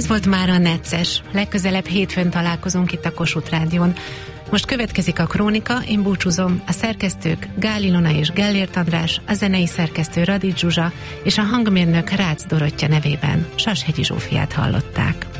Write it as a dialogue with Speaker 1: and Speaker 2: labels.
Speaker 1: volt már a Necces. Legközelebb hétfőn találkozunk itt a Kossuth Rádión. Most következik a Krónika, én búcsúzom, a szerkesztők Gál Ilona és Gellért András, a zenei szerkesztő Radics Zsuzsa és a hangmérnök Rácz Dorottya nevében Sashegyi Zsófiát hallották.